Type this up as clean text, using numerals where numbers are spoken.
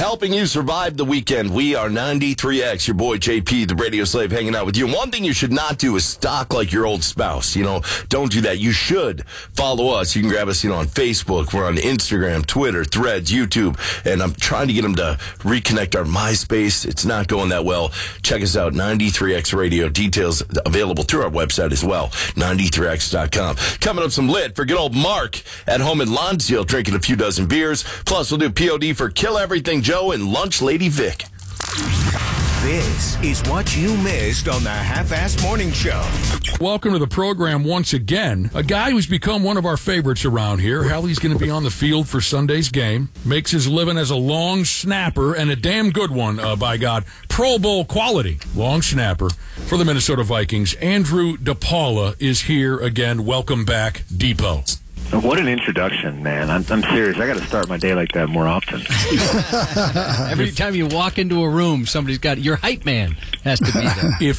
helping you survive the weekend. We are 93X, your boy JP, the radio slave, hanging out with you. And one thing you should not do is stalk like your old spouse. Don't do that. You should follow us. You can grab us, on Facebook. We're on Instagram, Twitter, Threads, YouTube. And I'm trying to get them to reconnect our MySpace. It's not going that well. Check us out, 93X Radio. Details available through our website as well, 93x.com. Coming up some lit for good old Mark at home in Lonsdale, drinking a few dozen beers. Plus, we'll do POD for Kill Everything Joe and Lunch Lady Vic. This is what you missed on the Half-Ass Morning Show. Welcome to the program once again. A guy who's become one of our favorites around here. He's going to be on the field for Sunday's game. Makes his living as a long snapper, and a damn good one, by God. Pro Bowl quality long snapper for the Minnesota Vikings. Andrew DePaula is here again. Welcome back, Depot. What an introduction, man. I'm serious. I got to start my day like that more often. Every time you walk into a room, somebody's got your hype man has to be there. If